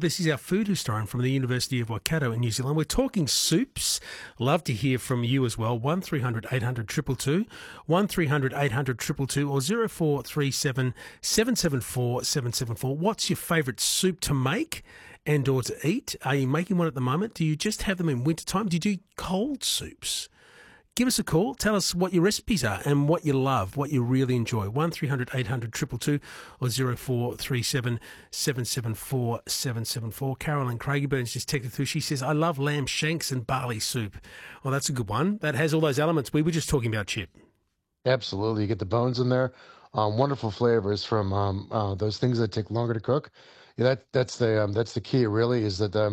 This is our food historian from the University of Waikato in New Zealand. We're talking soups. Love to hear from you as well. 1300 800 222, 1300 800 222, or 0437 774 774. What's your favourite soup to make and or to eat? Are you making one at the moment? Do you just have them in wintertime? Do you do cold soups? Give us a call. Tell us what your recipes are and what you love, what you really enjoy. 1300 800 222 or 0437 774 774. Carolyn Craigieburns just texted through. She says, I love lamb shanks and barley soup. Well, that's a good one. That has all those elements we were just talking about, Chip. Absolutely. You get the bones in there. Wonderful flavors from those things that take longer to cook. Yeah, that's the key, really, is that